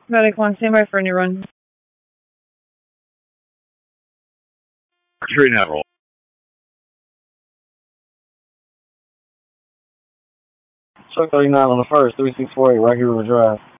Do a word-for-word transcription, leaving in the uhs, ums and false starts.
Medic one, stand by for a new run. Artillery Admiral. Truck thirty-nine on the first, three six four eight, Rocky River Drive.